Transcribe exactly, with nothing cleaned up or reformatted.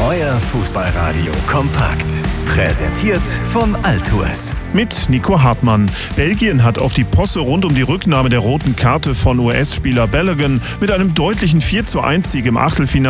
Euer Fußballradio kompakt. Präsentiert von Altours. Mit Nico Hartmann. Belgien hat auf die Posse rund um die Rücknahme der roten Karte von U S-Spieler Balogun mit einem deutlichen vier zu eins Sieg im Achtelfinale